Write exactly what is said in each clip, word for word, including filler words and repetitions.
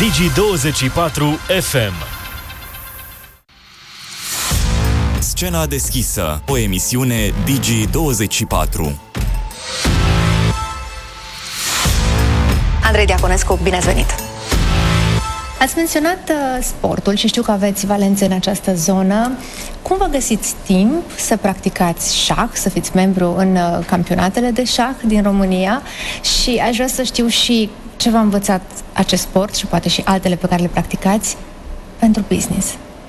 Digi douăzeci și patru F M. Scena deschisă, o emisiune Digi douăzeci și patru. Andrei Diaconescu, bine ați venit! Ați menționat uh, sportul și știu că aveți valențe în această zonă. Cum vă găsiți timp să practicați șah, să fiți membru în uh, campionatele de șah din România? Și aș vrea să știu și ce v-a învățat acest sport și poate și altele pe care le practicați pentru business.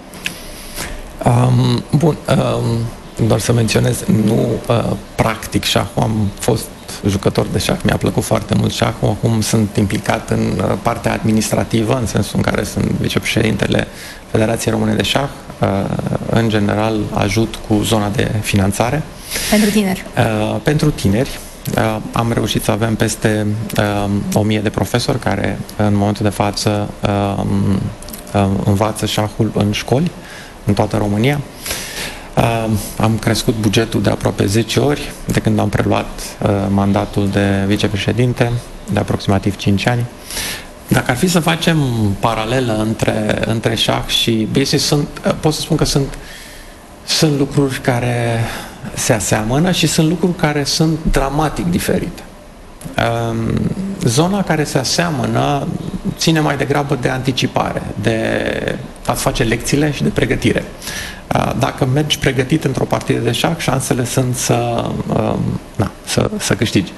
Um, bun, um, doar să menționez, nu uh, practic șahul, am fost jucător de șah, mi-a plăcut foarte mult șahul, acum sunt implicat în uh, partea administrativă, în sensul în care sunt vicepreședintele Federației Române de Șah, uh, în general ajut cu zona de finanțare. Pentru tineri? Uh, pentru tineri. Uh, am reușit să avem peste uh, o mie de profesori care în momentul de față uh, uh, învață șahul în școli, în toată România. Uh, am crescut bugetul de aproape zece ori de când am preluat uh, mandatul de vicepreședinte, de aproximativ cinci ani. Dacă ar fi să facem paralelă între, între șah și business, sunt, uh, pot să spun că sunt, sunt lucruri care se aseamănă și sunt lucruri care sunt dramatic diferite. Uh, zona care se aseamănă ține mai degrabă de anticipare, de a-ți face lecțiile și de pregătire. Dacă mergi pregătit într-o partidă de șah, șansele sunt să, na, să, să câștigi.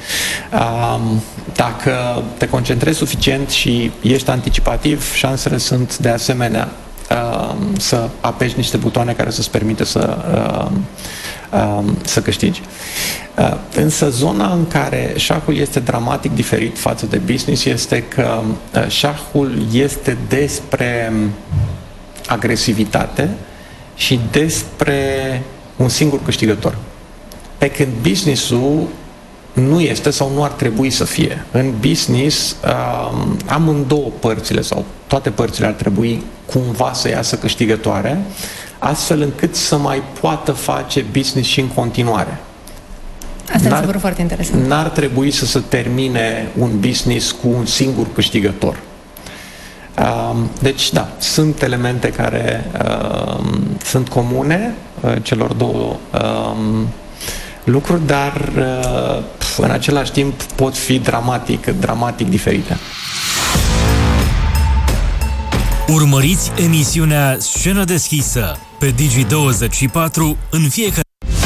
Dacă te concentrezi suficient și ești anticipativ, șansele sunt de asemenea să apeși niște butoane care să-ți permite să, să câștigi. Însă zona în care șahul este dramatic diferit față de business este că șahul este despre agresivitate și despre un singur câștigător. Pe când business-ul nu este sau nu ar trebui să fie. În business um, amândouă părțile sau toate părțile ar trebui cumva să iasă câștigătoare, astfel încât să mai poată face business și în continuare. Asta mi se pare foarte interesant. N-ar trebui să se termine un business cu un singur câștigător. Deci, da, sunt elemente care uh, sunt comune uh, celor două uh, lucruri, dar uh, în același timp pot fi dramatic, dramatic diferite. Urmăriți emisiunea Scenă deschisă pe Digi douăzeci și patru în fiecare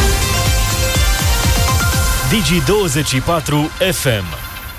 Digi douăzeci și patru F M.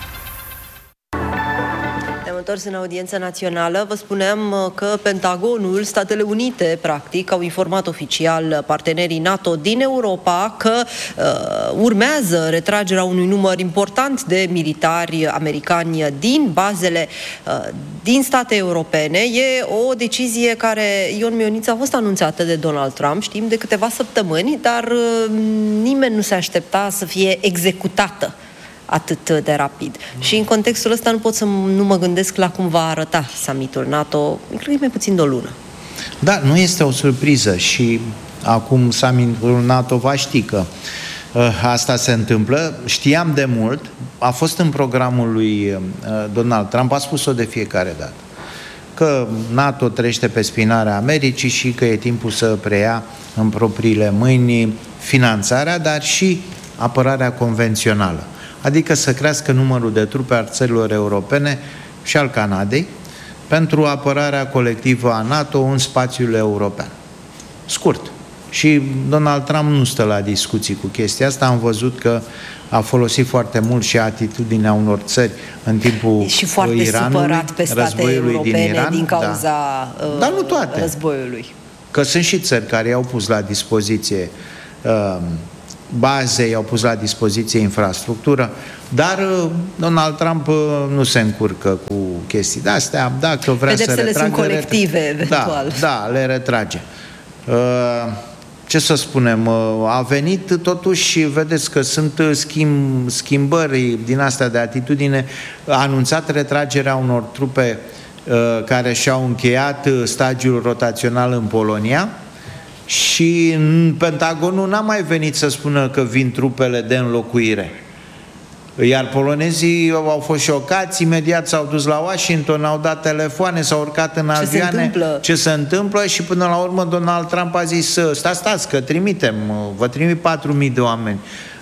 Întors în audiența națională, vă spuneam că Pentagonul, Statele Unite, practic, au informat oficial partenerii NATO din Europa că uh, urmează retragerea unui număr important de militari americani din bazele uh, din state europene. E o decizie care, Ion Mioniță, a fost anunțată de Donald Trump, știm, de câteva săptămâni, dar uh, nimeni nu se aștepta să fie executată atât de rapid. Mm. Și în contextul ăsta nu pot să nu mă gândesc la cum va arăta summitul NATO, cred că e mai puțin de o lună. Da, nu este o surpriză și acum summitul NATO va ști că uh, asta se întâmplă. Știam de mult, a fost în programul lui uh, Donald Trump, a spus-o de fiecare dată, că NATO trăiește pe spinarea Americii și că e timpul să preia în propriile mâini finanțarea, dar și apărarea convențională. Adică să crească numărul de trupe al țărilor europene și al Canadei pentru apărarea colectivă a NATO în spațiul european. Scurt. Și Donald Trump nu stă la discuții cu chestia asta. Am văzut că a folosit foarte mult și atitudinea unor țări în timpul și foarte Iranului, supărat pe state europene din, Iran, din cauza da. uh, Dar nu toate. războiului. Că sunt și țări care i-au pus la dispoziție uh, baze, i-au pus la dispoziție infrastructură, dar Donald Trump nu se încurcă cu chestii de-astea. Dacă vrea Pedepsele să retragă... sunt colective, eventual. Da, da, le retrage. Ce să spunem, a venit totuși, vedeți că sunt schimb, schimbări din astea de atitudine, a anunțat retragerea unor trupe care și-au încheiat stagiul rotațional în Polonia, și Pentagonul n-a mai venit să spună că vin trupele de înlocuire. Iar polonezii au fost șocați, imediat s-au dus la Washington, au dat telefoane, s-au urcat în ce avioane. Se întâmplă? Ce se întâmplă și până la urmă Donald Trump a zis: stați, stați, că trimitem, vă trimit patru mii de oameni.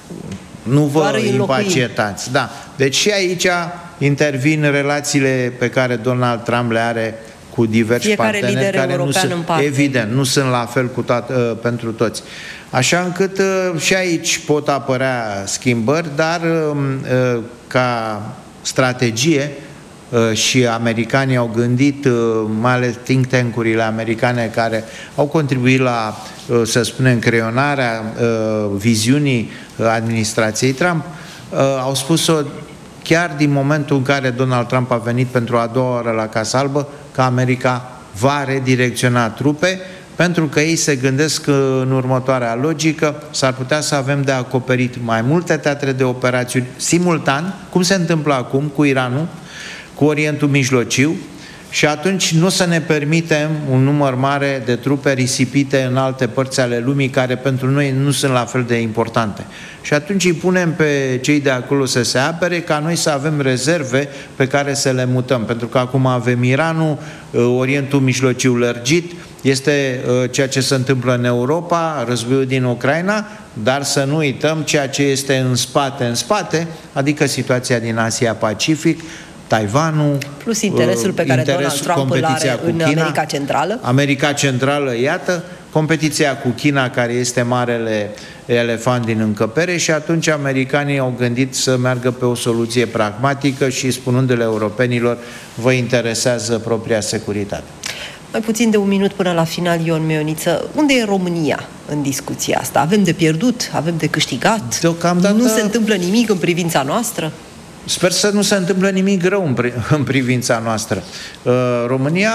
Nu vă impacietați. Da. Deci și aici intervin relațiile pe care Donald Trump le are cu diversi Fiecare parteneri care nu sunt, evident, nu sunt la fel cu toat, uh, pentru toți. Așa încât uh, și aici pot apărea schimbări, dar uh, uh, ca strategie uh, și americanii au gândit, uh, mai ales think tank-urile americane care au contribuit la, uh, să spunem, creionarea uh, viziunii administrației Trump, uh, au spus-o chiar din momentul în care Donald Trump a venit pentru a doua oară la Casa Albă, că America va redirecționa trupe, pentru că ei se gândesc că în următoarea logică s-ar putea să avem de acoperit mai multe teatre de operațiuni simultan, cum se întâmplă acum cu Iranul, cu Orientul Mijlociu, și atunci nu să ne permitem un număr mare de trupe risipite în alte părți ale lumii care pentru noi nu sunt la fel de importante. Și atunci îi punem pe cei de acolo să se apere, ca noi să avem rezerve pe care să le mutăm. Pentru că acum avem Iranul, Orientul Mijlociu lărgit, este ceea ce se întâmplă în Europa, războiul din Ucraina, dar să nu uităm ceea ce este în spate, în spate, adică situația din Asia-Pacific, Taiwanul, plus interesul pe care interesul, Donald Trump îl are în China, America Centrală. America Centrală, iată, competiția cu China, care este marele elefant din încăpere, și atunci americanii au gândit să meargă pe o soluție pragmatică și spunându-le europenilor: vă interesează propria securitate. Mai puțin de un minut până la final, Ion Meioniță. Unde e România în discuția asta? Avem de pierdut? Avem de câștigat? Deocamdată nu se întâmplă nimic în privința noastră? Sper să nu se întâmplă nimic rău în, pri- în privința noastră. Uh, România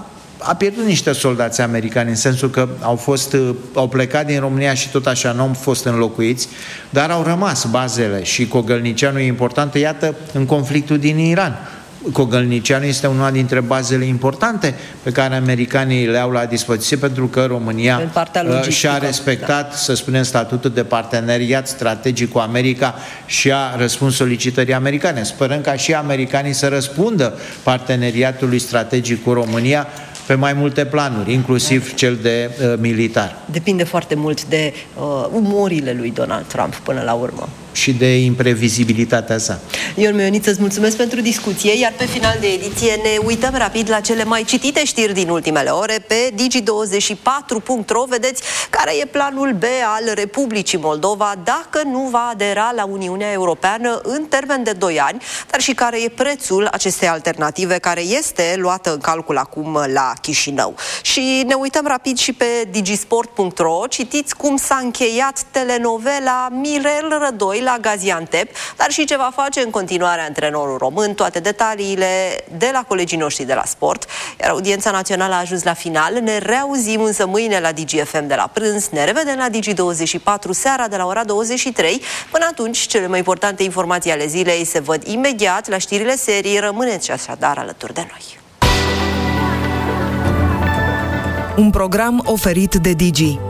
a pierdut niște soldați americani, în sensul că au, fost, uh, au plecat din România și tot așa nu au fost înlocuiți, dar au rămas bazele și Cogălnicianu e importantă, iată, în conflictul din Iran. Cogălnicianu este una dintre bazele importante pe care americanii le au la dispoziție, pentru că România și-a respectat, da, să spunem, statutul de parteneriat strategic cu America și a răspuns solicitării americane. Sperăm ca și americanii să răspundă parteneriatului strategic cu România pe mai multe planuri, inclusiv cel de uh, militar. Depinde foarte mult de uh, umorile lui Donald Trump până la urmă. Și de imprevizibilitatea sa. Ion Meioniță, îți mulțumesc pentru discuție, iar pe final de ediție ne uităm rapid la cele mai citite știri din ultimele ore pe digi douăzeci și patru punct ro. Vedeți care e planul B al Republicii Moldova dacă nu va adera la Uniunea Europeană în termen de doi ani, dar și care e prețul acestei alternative care este luată în calcul acum la Chișinău. Și ne uităm rapid și pe digisport punct ro. Citiți cum s-a încheiat telenovela Mirel Rădoi la Gaziantep, dar și ce va face în continuare antrenorul român, toate detaliile de la colegii noștri de la sport. Iar audiența națională a ajuns la final. Ne reauzim însă mâine la Digi F M de la prânz. Ne revedem la Digi douăzeci și patru seara de la ora douăzeci și trei. Până atunci, cele mai importante informații ale zilei se văd imediat la știrile serii. Rămâneți așadar alături de noi. Un program oferit de Digi.